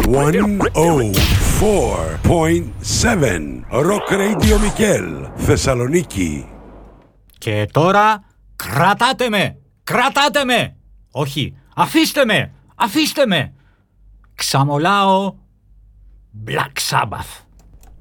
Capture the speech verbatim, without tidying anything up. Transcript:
εκατόν τέσσερα κόμμα επτά Rock Radio Μικέλ, Θεσσαλονίκη. Και τώρα κρατάτε με, κρατάτε με. Όχι, αφήστε με, αφήστε με. Ξαμολάω Black Sabbath.